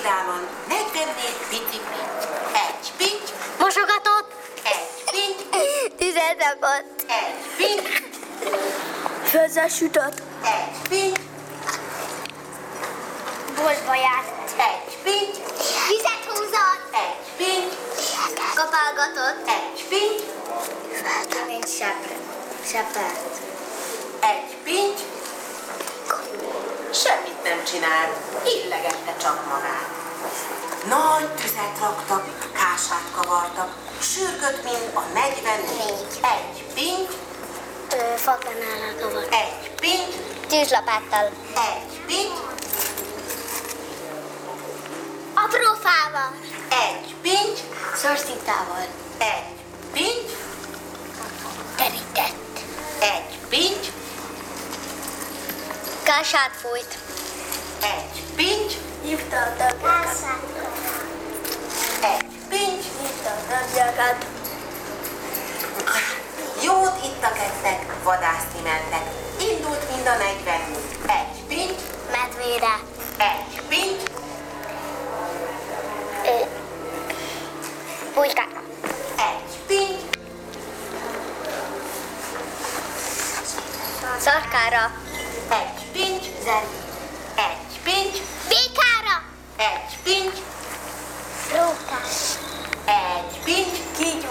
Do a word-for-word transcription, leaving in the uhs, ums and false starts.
vidáman negyvennégy bicikli. Egy pinty. Mosogatott. Egy pinty. Tüzet rakott. Egy pinty. Főzzel sütött. Egy pinty. Boltba járt. Egy pinty. Vizet húzott. Egy pinty. Kapálgatott. Egy pinty. Mint sepp. Seppelt. Egy pinty. Semmit nem csinált, illegette csak magát. Nagy tüzet raktak, kását kavartak, sürgött, mint a negyvennégy. Egy pinty. Fakanállal kavart. Egy pinty. Tűzlapáttal. Egy pinty. Apró fával. Egy pinty. Szorszintával. Egy pinty. Terített. Egy pinty. Kását fújt. Egy pinty. Hívta a tagjakat. Egy pinty. Hívta a tagjakat. Jót ittak, ettek, vadászni mentek. Indult mind a negyvennégy. Egy pinty. Medvére. Egy pinty. Pulykára. Egy pinty. Szarkára. Egy pinty. Zerbi. Egy pinty. Békára. Egy pinty. Rókás. Egy pinty. Kígyó.